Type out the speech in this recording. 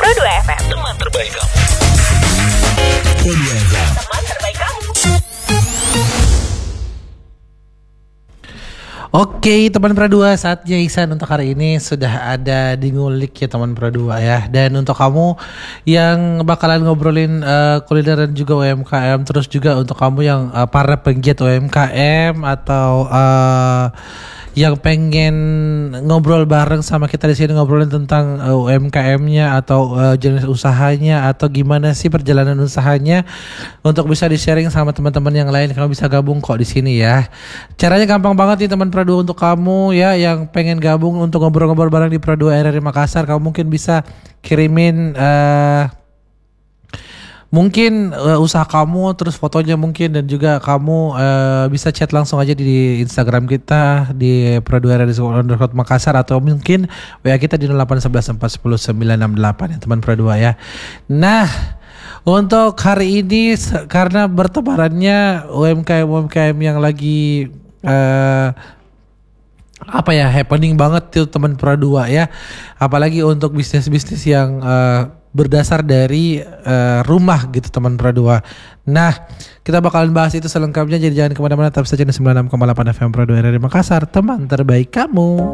Pro 2 FM. Teman terbaik kamu. Pro 2 FM. Teman terbaik kamu. Oke teman Pro 2, saatnya Ihsan untuk hari ini sudah ada di Ngulik ya teman Pro 2 ya. Dan untuk kamu yang bakalan ngobrolin kuliner dan juga UMKM, terus juga untuk kamu yang para penggiat UMKM atau yang pengen ngobrol bareng sama kita di sini, ngobrolin tentang UMKM-nya atau jenis usahanya atau gimana sih perjalanan usahanya, untuk bisa di-sharing sama teman-teman yang lain, kamu bisa gabung kok di sini ya. Caranya gampang banget nih teman Pro 2, untuk kamu ya yang pengen gabung untuk ngobrol-ngobrol bareng di Pro 2 RRI Makassar, kamu mungkin bisa kirimin mungkin usaha kamu, terus fotonya mungkin, dan juga kamu bisa chat langsung aja di Instagram kita di pro2rri_makassar, atau mungkin WA kita di 0811410968 ya teman Pro 2 ya. Nah, untuk hari ini karena bertebarannya UMKM yang lagi happening banget tuh teman Pro 2 ya, apalagi untuk bisnis-bisnis yang berdasar dari rumah gitu teman Pro 2. Nah, kita bakalan bahas itu selengkapnya, jadi jangan kemana-mana, tetap saja di 96,8 FM Pro 2 RRI Makassar, teman terbaik kamu.